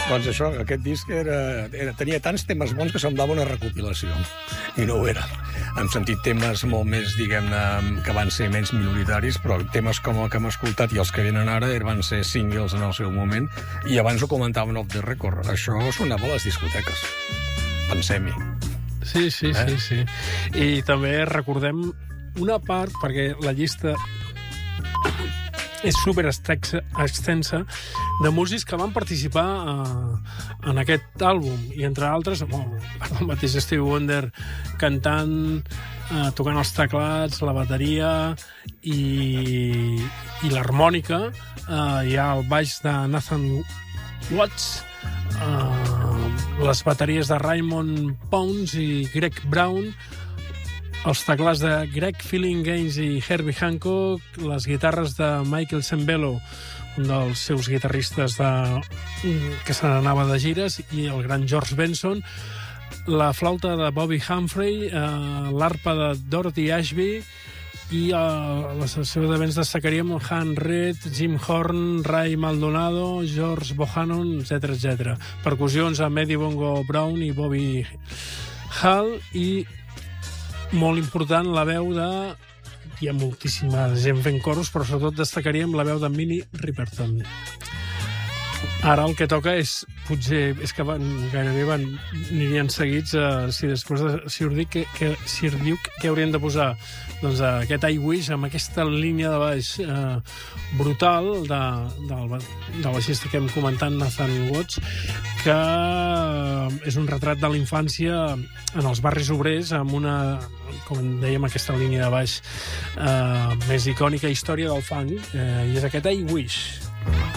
Doncs això, aquest disc tenia tants temes bons que semblava una recopilació, i no ho era. Hem sentit temes molt més, diguem-ne, que van ser menys minoritaris, però temes com el que hem escoltat i els que venen ara van ser singles en el seu moment, i abans ho comentaven off the record. Això sonava a les discoteques. Pensem-hi. Sí. I també recordem una part, perquè la llista és super extensa, de músics que van participar en aquest àlbum, i entre altres el mateix Stevie Wonder cantant, tocant els teclats, la bateria i l'harmònica. Hi ha el baix de Nathan Watts, les bateries de Raymond Pounds i Greg Brown, els teclats de Greg Phillinganes i Herbie Hancock, les guitarres de Michael Sembello, un dels seus guitarristes que se n'anava de gires, i el gran George Benson, la flauta de Bobby Humphrey, l'arpa de Dorothy Ashby, i les seves events destacaríem Han Reed, Jim Horn, Ray Maldonado, George Bohannon, etc. Percussions amb Eddie Bongo Brown i Bobby Hall, i molt important la veu de... Hi ha moltíssima gent fent coros, però sobretot destacaríem la veu de Minnie Riperton. Ara el que toca és, potser, és que gairebé anirien seguits si després de Sir Duke què haurien de posar? Doncs aquest I Wish, amb aquesta línia de baix brutal del baixista que hem comentat, Nathan Watts, que és un retrat de la infància en els barris obrers, amb una, com dèiem, aquesta línia de baix més icònica, història del funk, i és aquest I Wish.